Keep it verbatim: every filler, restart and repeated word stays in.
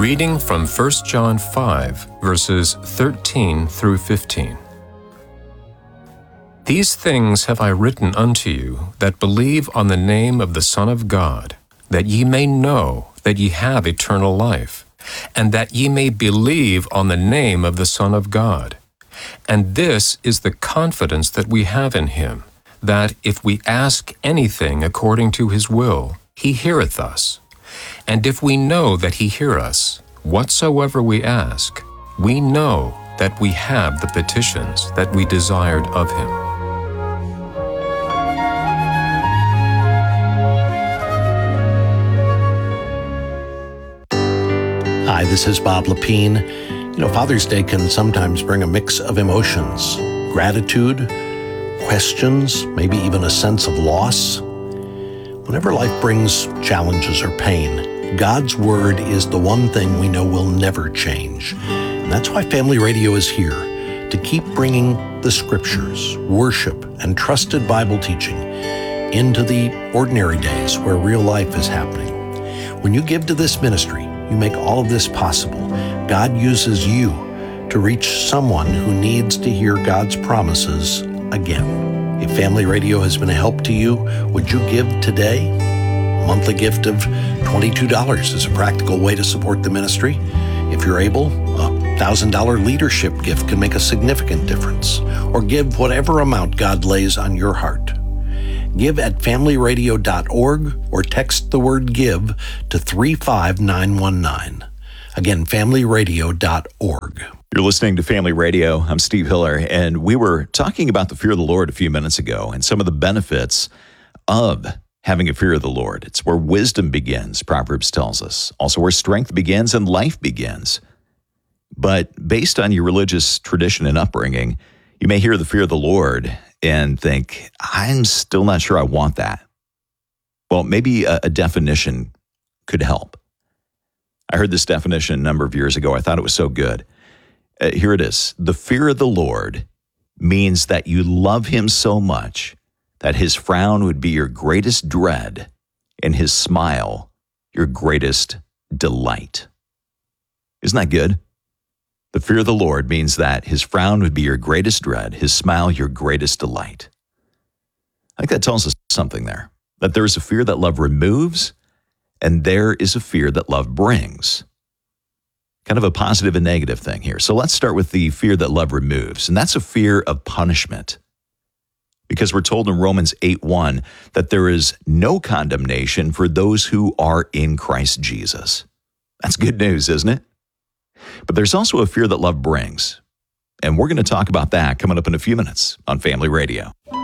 Reading from First John five, verses thirteen through fifteen. These things have I written unto you that believe on the name of the Son of God, that ye may know that ye have eternal life, and that ye may believe on the name of the Son of God. And this is the confidence that we have in him, that if we ask anything according to his will, he heareth us. And if we know that he hear us, whatsoever we ask, we know that we have the petitions that we desired of him. Hi, this is Bob Lepine. You know, Father's Day can sometimes bring a mix of emotions, gratitude, questions, maybe even a sense of loss. Whenever life brings challenges or pain, God's Word is the one thing we know will never change. And that's why Family Radio is here, to keep bringing the Scriptures, worship, and trusted Bible teaching into the ordinary days where real life is happening. When you give to this ministry, you make all of this possible. God uses you to reach someone who needs to hear God's promises again. If Family Radio has been a help to you, would you give today? A monthly gift of twenty-two dollars is a practical way to support the ministry. If you're able, a one thousand dollars leadership gift can make a significant difference. Or give whatever amount God lays on your heart. Give at family radio dot org or text the word GIVE to three five nine one nine. Again, family radio dot org. You're listening to Family Radio. I'm Steve Hiller, and we were talking about the fear of the Lord a few minutes ago and some of the benefits of having a fear of the Lord. It's where wisdom begins, Proverbs tells us. Also where strength begins and life begins. But based on your religious tradition and upbringing, you may hear the fear of the Lord and think, I'm still not sure I want that. Well, maybe a, a definition could help. I heard this definition a number of years ago. I thought it was so good. Uh, here it is. The fear of the Lord means that you love him so much that his frown would be your greatest dread and his smile your greatest delight. Isn't that good? The fear of the Lord means that his frown would be your greatest dread, his smile your greatest delight. I think that tells us something there, that there is a fear that love removes, and there is a fear that love brings. Kind of a positive and negative thing here. So let's start with the fear that love removes, and that's a fear of punishment. Because we're told in Romans eight one that there is no condemnation for those who are in Christ Jesus. That's good news, isn't it? But there's also a fear that love brings, and we're going to talk about that coming up in a few minutes on Family Radio.